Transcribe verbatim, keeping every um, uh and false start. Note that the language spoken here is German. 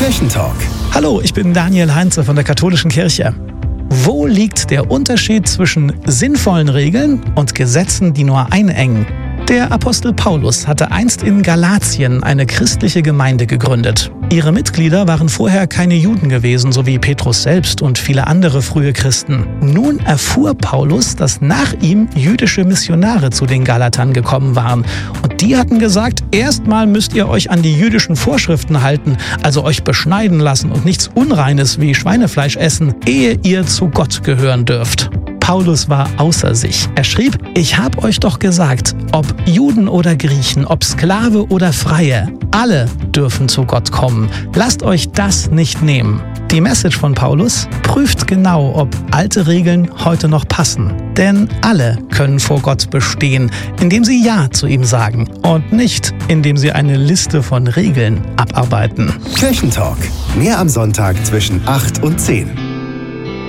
Kirchentalk. Hallo, ich bin Daniel Heinze von der Katholischen Kirche. Wo liegt der Unterschied zwischen sinnvollen Regeln und Gesetzen, die nur einengen? Der Apostel Paulus hatte einst in Galatien eine christliche Gemeinde gegründet. Ihre Mitglieder waren vorher keine Juden gewesen, so wie Petrus selbst und viele andere frühe Christen. Nun erfuhr Paulus, dass nach ihm jüdische Missionare zu den Galatern gekommen waren. Und die hatten gesagt, erstmal müsst ihr euch an die jüdischen Vorschriften halten, also euch beschneiden lassen und nichts Unreines wie Schweinefleisch essen, ehe ihr zu Gott gehören dürft. Paulus war außer sich. Er schrieb, ich hab euch doch gesagt, ob Juden oder Griechen, ob Sklave oder Freie, alle dürfen zu Gott kommen. Lasst euch das nicht nehmen. Die Message von Paulus prüft genau, ob alte Regeln heute noch passen. Denn alle können vor Gott bestehen, indem sie Ja zu ihm sagen und nicht, indem sie eine Liste von Regeln abarbeiten. Kirchentalk. Mehr am Sonntag zwischen acht und zehn.